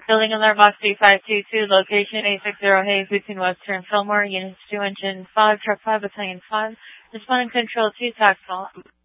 Building Alarm Box 3522, location 860 Hayes between Webster and Fillmore, Units 2 Engine 5, Truck 5, Battalion 5. Responding Control 2, Tax Call.